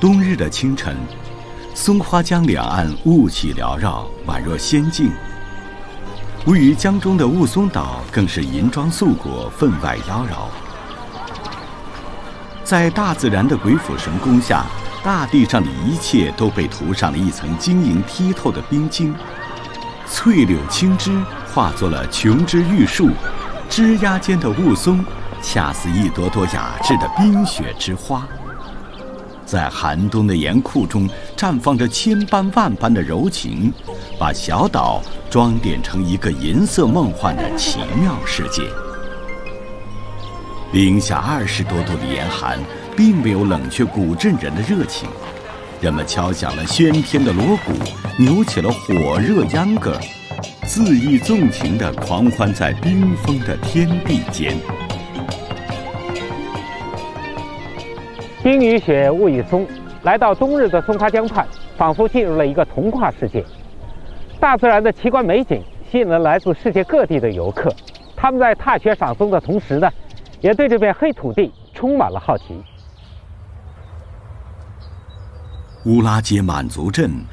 冬日的清晨，松花江两岸雾气缭绕，宛若仙境。位于江中的雾凇岛更是银装素裹，分外妖娆。在大自然的鬼斧神工下，大地上的一切都被涂上了一层晶莹剔透的冰晶，翠柳青枝化作了琼枝玉树，枝桠间的雾凇恰似一朵朵雅致的冰雪之花。在寒冬的严酷中绽放着千般万般的柔情，把小岛装点成一个银色梦幻的奇妙世界。零下20多度的严寒并没有冷却古镇人的热情，人们敲响了喧天的锣鼓，扭起了火热秧歌，恣意纵情地狂欢在冰封的天地间。 冰与雪，雾与凇，来到冬日的松花江畔，仿佛进入了一个童话世界。大自然的奇观美景吸引了来自世界各地的游客，他们在踏雪赏松的同时呢，也对这片黑土地充满了好奇。 乌拉街满族镇